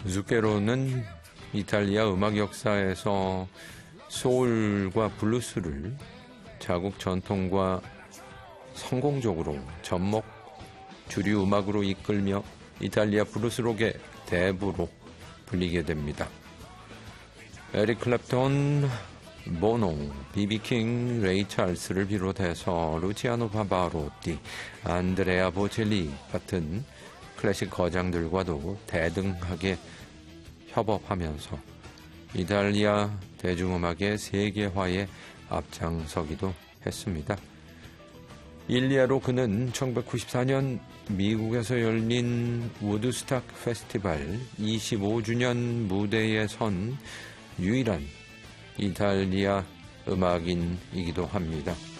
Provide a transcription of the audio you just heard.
zucchero는 이탈리아 음악 역사에서 소울과 블루스를 자국 전통과 성공적으로 접목 주류 음악으로 이끌며 이탈리아 블루스록의 대부로 불리게 됩니다. 에릭 클랩톤, 보노, 비비킹, 레이 찰스를 비롯해서 루치아노 파바로티, 안드레아 보첼리 같은 클래식 거장들과도 대등하게 협업하면서 이탈리아 대중음악의 세계화에 앞장서기도 했습니다. 일례로 그는 1994년 미국에서 열린 우드스탁 페스티벌 25주년 무대에 선 유일한 이탈리아 음악인이기도 합니다.